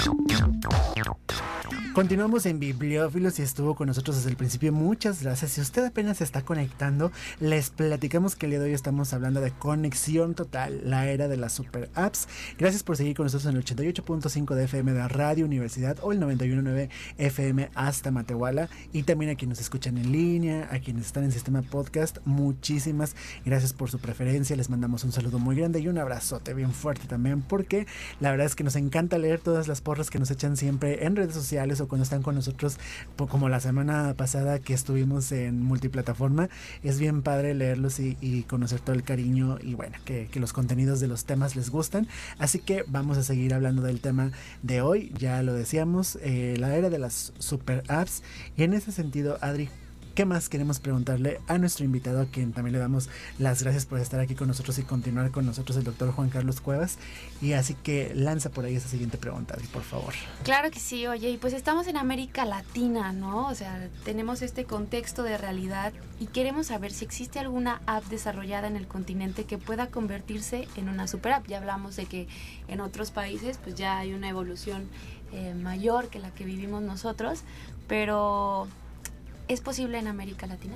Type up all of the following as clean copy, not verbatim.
Continuamos en Bibliófilos y estuvo con nosotros desde el principio. Muchas gracias. Si usted apenas se está conectando, les platicamos que el día de hoy estamos hablando de Conexión Total, la era de las super apps. Gracias por seguir con nosotros en el 88.5 de FM de Radio Universidad o el 91.9 FM hasta Matehuala. Y también a quienes nos escuchan en línea, a quienes están en sistema podcast, muchísimas gracias por su preferencia. Les mandamos un saludo muy grande y un abrazote bien fuerte también, porque la verdad es que nos encanta leer todas las porras que nos echan siempre en redes sociales o cuando están con nosotros, como la semana pasada que estuvimos en multiplataforma. Es bien padre leerlos y conocer todo el cariño y bueno, que los contenidos de los temas les gustan. Así que vamos a seguir hablando del tema de hoy. Ya lo decíamos, la era de las super apps. Y en ese sentido, Adri, ¿qué más queremos preguntarle a nuestro invitado, a quien también le damos las gracias por estar aquí con nosotros y continuar con nosotros, el doctor Juan Carlos Cuevas? Y así que lanza por ahí esa siguiente pregunta, Adri, por favor. Claro que sí, oye, y pues estamos en América Latina, ¿no? O sea, tenemos este contexto de realidad y queremos saber si existe alguna app desarrollada en el continente que pueda convertirse en una super app. Ya hablamos de que en otros países pues ya hay una evolución mayor que la que vivimos nosotros, pero ¿es posible en América Latina?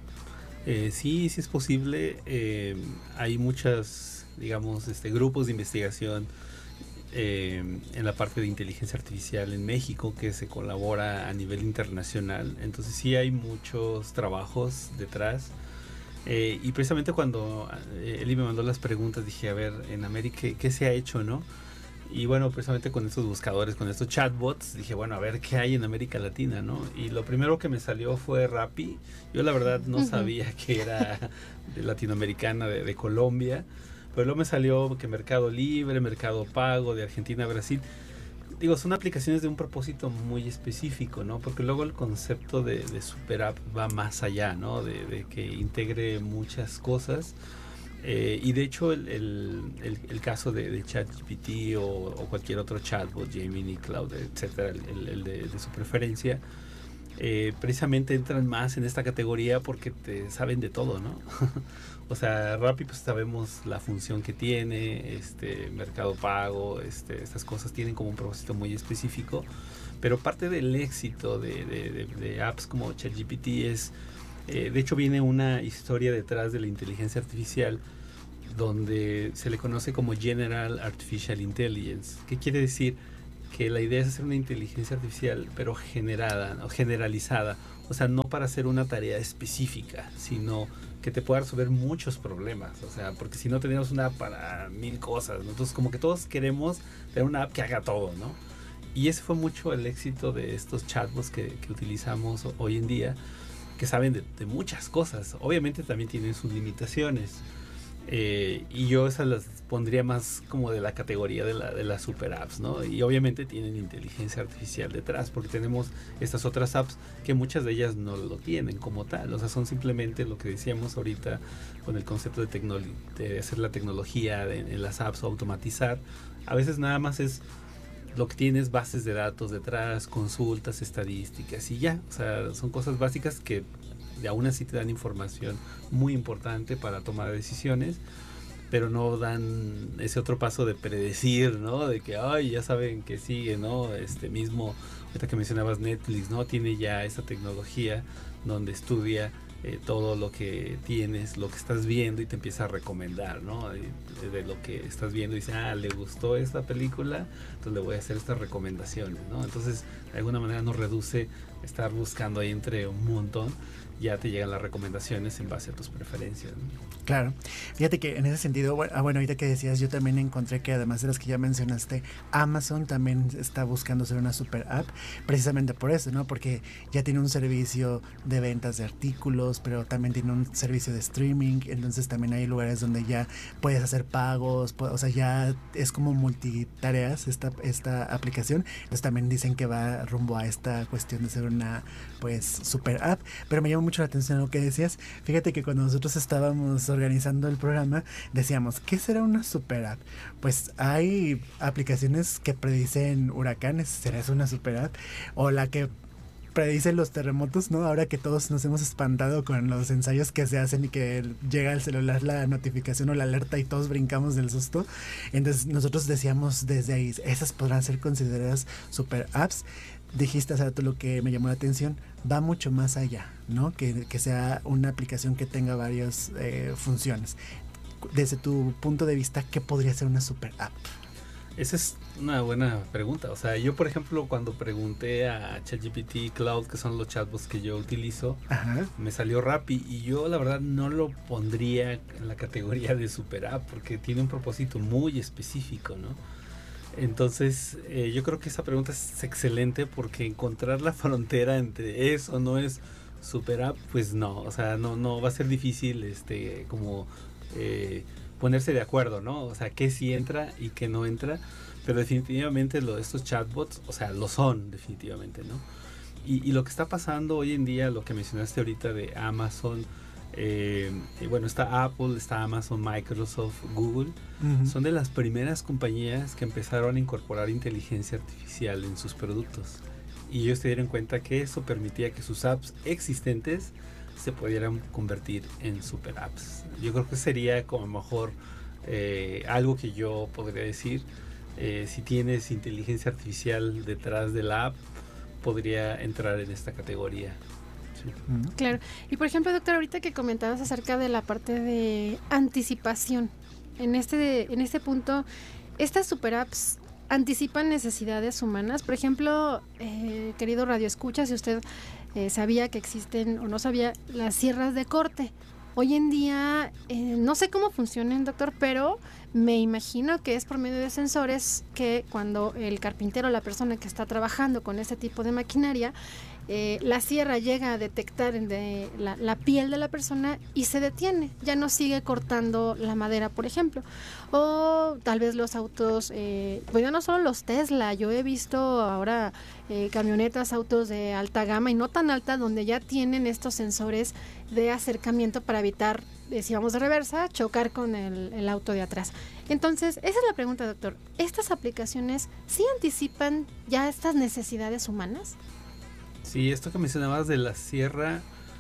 Sí es posible. Hay muchas, digamos, grupos de investigación en la parte de inteligencia artificial en México que se colabora a nivel internacional. Entonces sí hay muchos trabajos detrás. Y precisamente cuando Eli me mandó las preguntas dije, a ver, en América, ¿qué se ha hecho, no? Y bueno, precisamente con estos buscadores, con estos chatbots, dije, bueno, a ver qué hay en América Latina, ¿no? Y lo primero que me salió fue Rappi. Yo la verdad no sabía que era de latinoamericana, de Colombia. Pero luego me salió que Mercado Libre, Mercado Pago, de Argentina a Brasil. Digo, son aplicaciones de un propósito muy específico, ¿no? Porque luego el concepto de super app va más allá, ¿no? De que integre muchas cosas. Y de hecho el caso de ChatGPT o cualquier otro chatbot, Gemini, Cloud, etcétera, el de su preferencia, precisamente entran más en esta categoría porque te saben de todo, ¿no? O sea, Rappi pues sabemos la función que tiene, Mercado Pago, estas cosas tienen como un propósito muy específico, pero parte del éxito de apps como ChatGPT es, de hecho viene una historia detrás de la inteligencia artificial donde se le conoce como General Artificial Intelligence. ¿Qué quiere decir? Que la idea es hacer una inteligencia artificial pero generada o generalizada, o sea, no para hacer una tarea específica, sino que te pueda resolver muchos problemas, o sea, porque si no tenemos una app para 1000 cosas, ¿no? Entonces como que todos queremos tener una app que haga todo, ¿no? Y ese fue mucho el éxito de estos chatbots que utilizamos hoy en día, que saben de muchas cosas. Obviamente también tienen sus limitaciones, y yo esas las pondría más como de la categoría de las super apps, ¿no? Y obviamente tienen inteligencia artificial detrás, porque tenemos estas otras apps que muchas de ellas no lo tienen como tal, o sea, son simplemente lo que decíamos ahorita con el concepto de hacer la tecnología en las apps o automatizar. A veces nada más es lo que tienes, bases de datos detrás, consultas, estadísticas y ya, o sea, son cosas básicas que de aún así te dan información muy importante para tomar decisiones, pero no dan ese otro paso de predecir, ¿no? De que, ay, ya saben que sigue, ¿no? Mismo, ahorita que mencionabas Netflix, ¿no? Tiene ya esa tecnología donde estudia todo lo que tienes, lo que estás viendo y te empieza a recomendar, ¿no? De lo que estás viendo y dice, le gustó esta película, entonces le voy a hacer estas recomendaciones, ¿no? Entonces, de alguna manera nos reduce estar buscando ahí entre un montón, ya te llegan las recomendaciones en base a tus preferencias, ¿no? Claro, fíjate que en ese sentido, bueno, ahorita que decías, yo también encontré que además de las que ya mencionaste, Amazon también está buscando ser una super app, precisamente por eso, ¿no? Porque ya tiene un servicio de ventas de artículos, pero también tiene un servicio de streaming, entonces también hay lugares donde ya puedes hacer pagos, o sea, ya es como multitareas esta aplicación. Entonces también dicen que va rumbo a esta cuestión de ser una, pues, super app, pero me llama mucho la atención lo que decías. Fíjate que cuando nosotros estábamos organizando el programa, decíamos, ¿qué será una super app? Pues hay aplicaciones que predicen huracanes, ¿será eso una super app? O la que predice los terremotos, ¿no? Ahora que todos nos hemos espantado con los ensayos que se hacen y que llega al celular la notificación o la alerta y todos brincamos del susto. Entonces nosotros decíamos desde ahí, esas podrán ser consideradas super apps. Dijiste hace rato lo que me llamó la atención, va mucho más allá, ¿no? Que sea una aplicación que tenga varias funciones. Desde tu punto de vista, ¿qué podría ser una super app? Esa es una buena pregunta. O sea, yo por ejemplo cuando pregunté a ChatGPT Cloud, que son los chatbots que yo utilizo, Ajá. me salió Rappi y yo la verdad no lo pondría en la categoría de super app porque tiene un propósito muy específico, ¿no? Entonces yo creo que esa pregunta es excelente porque encontrar la frontera entre eso no es super app, pues no, o sea, no va a ser difícil como ponerse de acuerdo, ¿no? O sea, qué sí entra y qué no entra, pero definitivamente estos chatbots, o sea, lo son definitivamente, ¿no? Y lo que está pasando hoy en día, lo que mencionaste ahorita de Amazon, bueno, está Apple, está Amazon, Microsoft, Google, son de las primeras compañías que empezaron a incorporar inteligencia artificial en sus productos. Y ellos se dieron cuenta que eso permitía que sus apps existentes se pudieran convertir en super apps. Yo creo que sería como mejor algo que yo podría decir. Si tienes inteligencia artificial detrás de la app, podría entrar en esta categoría. Sí. Claro. Y por ejemplo, doctor, ahorita que comentabas acerca de la parte de anticipación, en este punto, estas super apps anticipan necesidades humanas. Por ejemplo, querido radioescucha, si usted sabía que existen o no sabía las sierras de corte. Hoy en día, no sé cómo funcionan, doctor, pero me imagino que es por medio de sensores que cuando el carpintero, la persona que está trabajando con este tipo de maquinaria, la sierra llega a detectar la piel de la persona y se detiene, ya no sigue cortando la madera, por ejemplo. O tal vez los autos, pues ya no solo los Tesla, yo he visto ahora camionetas, autos de alta gama y no tan alta, donde ya tienen estos sensores de acercamiento para evitar, si vamos de reversa, chocar con el auto de atrás. Entonces, esa es la pregunta, doctor. ¿Estas aplicaciones sí anticipan ya estas necesidades humanas? Sí, esto que mencionabas de la sierra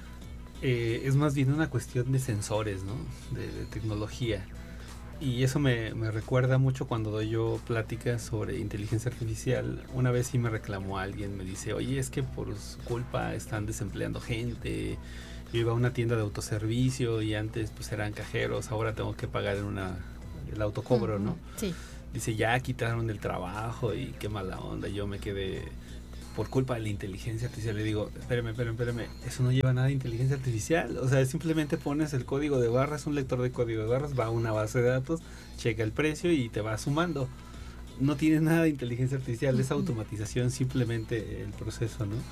es más bien una cuestión de sensores, ¿no? De tecnología. Y eso me recuerda mucho cuando doy yo pláticas sobre inteligencia artificial. Una vez sí me reclamó alguien, me dice, oye, es que por su culpa están desempleando gente. Yo iba a una tienda de autoservicio y antes pues eran cajeros, ahora tengo que pagar el autocobro, ¿no? Sí. Dice, ya quitaron el trabajo y qué mala onda. Yo me quedé por culpa de la inteligencia artificial. Le digo, espérame, eso no lleva nada de inteligencia artificial. O sea, simplemente pones el código de barras, un lector de código de barras, va a una base de datos, checa el precio y te va sumando. No tiene nada de inteligencia artificial, es automatización simplemente el proceso, ¿no?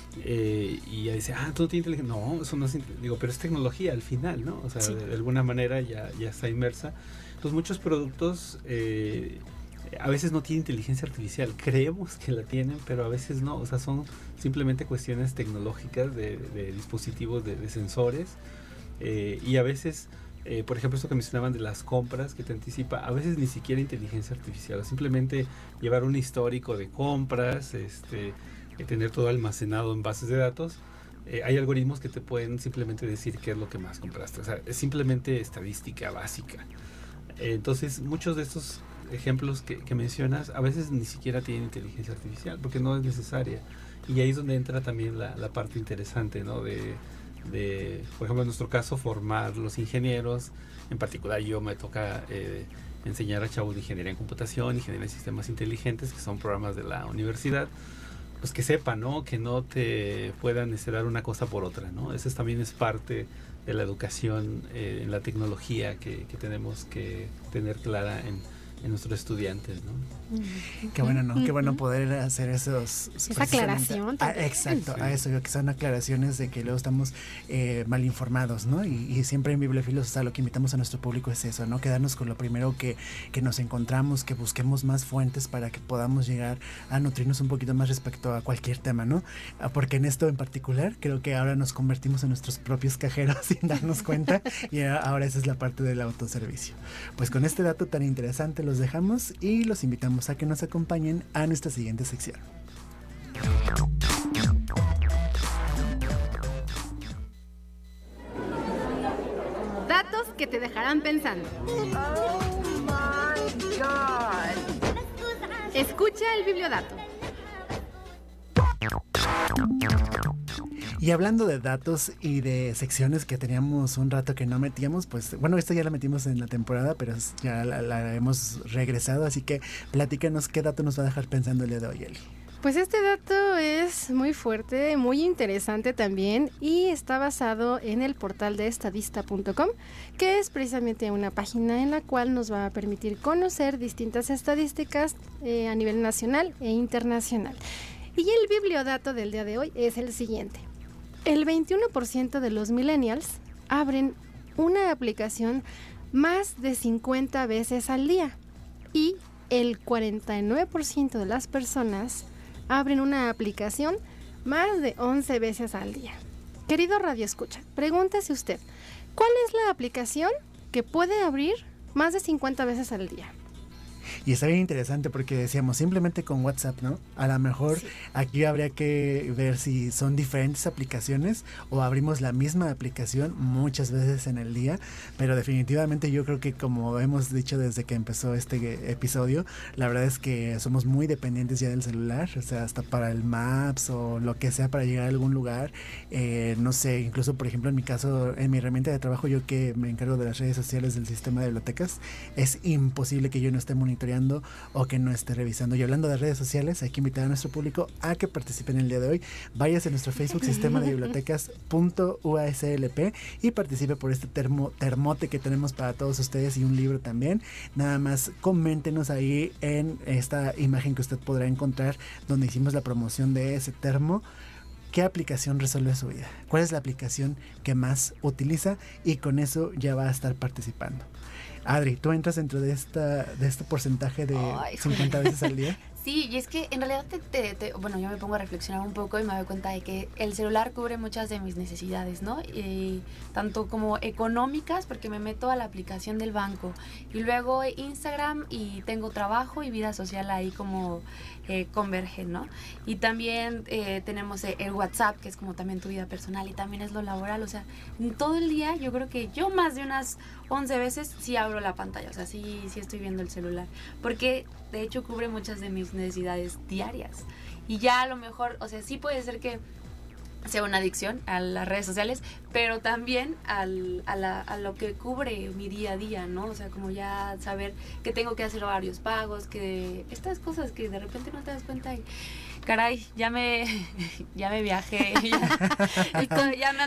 Y ya dice, tú no tienes inteligencia. No, eso no es inteligencia. Digo, pero es tecnología al final, ¿no? O sea, sí, de alguna manera ya está inmersa. Entonces, muchos productos a veces no tienen inteligencia artificial. Creemos que la tienen, pero a veces no. O sea, son simplemente cuestiones tecnológicas de dispositivos, de sensores. Y a veces, por ejemplo, esto que mencionaban de las compras que te anticipa, a veces ni siquiera inteligencia artificial. Simplemente llevar un histórico de compras, tener todo almacenado en bases de datos. Hay algoritmos que te pueden simplemente decir qué es lo que más compraste. O sea, es simplemente estadística básica. Entonces, muchos de estos ejemplos que mencionas a veces ni siquiera tienen inteligencia artificial porque no es necesaria. Y ahí es donde entra también la parte interesante, ¿no? De, por ejemplo, en nuestro caso, formar los ingenieros. En particular, yo me toca enseñar a chavos de ingeniería en computación, ingeniería en sistemas inteligentes, que son programas de la universidad. Pues que sepan, ¿no? Que no te puedan dar una cosa por otra, ¿no? Eso también es parte de la educación en la tecnología que tenemos que tener clara en nuestros estudiantes, ¿no? Qué bueno, ¿no? Qué bueno poder hacer esa aclaración. Exacto, a eso, que son aclaraciones de que luego estamos mal informados, ¿no? Y siempre en Bibliofilos, o sea, lo que invitamos a nuestro público es eso, ¿no? Quedarnos con lo primero que nos encontramos, que busquemos más fuentes para que podamos llegar a nutrirnos un poquito más respecto a cualquier tema, ¿no? Porque en esto en particular, creo que ahora nos convertimos en nuestros propios cajeros sin darnos cuenta y ahora esa es la parte del autoservicio. Pues con este dato tan interesante los dejamos y los invitamos a que nos acompañen a nuestra siguiente sección. te dejarán pensando. Oh my God. Escucha el bibliodato. Y hablando de datos y de secciones que teníamos un rato que no metíamos, pues bueno, esto ya la metimos en la temporada, pero ya la hemos regresado, así que platícanos qué dato nos va a dejar pensando el día de hoy, Eli. Pues este dato es muy fuerte, muy interesante también y está basado en el portal de estadista.com, que es precisamente una página en la cual nos va a permitir conocer distintas estadísticas a nivel nacional e internacional. Y el bibliodato del día de hoy es el siguiente. El 21% de los millennials abren una aplicación más de 50 veces al día y el 49% de las personas abren una aplicación más de 11 veces al día. Querido Radio Escucha, pregúntese usted, ¿cuál es la aplicación que puede abrir más de 50 veces al día? Y está bien interesante porque decíamos simplemente con WhatsApp, ¿no? A lo mejor sí. Aquí habría que ver si son diferentes aplicaciones o abrimos la misma aplicación muchas veces en el día, pero definitivamente yo creo que como hemos dicho desde que empezó este episodio, la verdad es que somos muy dependientes ya del celular, o sea, hasta para el Maps o lo que sea para llegar a algún lugar, no sé, incluso por ejemplo en mi caso, en mi herramienta de trabajo, yo que me encargo de las redes sociales del sistema de bibliotecas, es imposible que yo no esté monitoreando o que no esté revisando. Y hablando de redes sociales, hay que invitar a nuestro público a que participen el día de hoy. Váyase a nuestro Facebook, sistema de bibliotecas.uaslp, y participe por este termote que tenemos para todos ustedes y un libro también. Nada más coméntenos ahí en esta imagen que usted podrá encontrar donde hicimos la promoción de ese termo. ¿Qué aplicación resuelve su vida? ¿Cuál es la aplicación que más utiliza? Y con eso ya va a estar participando. Adri, ¿tú entras dentro de este porcentaje de 50 veces al día? Sí, y es que en realidad bueno, yo me pongo a reflexionar un poco y me doy cuenta de que el celular cubre muchas de mis necesidades, ¿no? Tanto como económicas, porque me meto a la aplicación del banco, y luego Instagram, y tengo trabajo y vida social ahí como convergen, ¿no? Y también tenemos el WhatsApp, que es como también tu vida personal, y también es lo laboral. O sea, en todo el día yo creo que yo más de unas 11 veces sí abro la pantalla, o sea, sí estoy viendo el celular, porque de hecho cubre muchas de mis necesidades diarias. Y ya a lo mejor, o sea, sí puede ser que sea una adicción a las redes sociales, pero también a lo que cubre mi día a día, ¿no? O sea, como ya saber que tengo que hacer varios pagos, que estas cosas que de repente no te das cuenta y caray, ya me viajé, ya me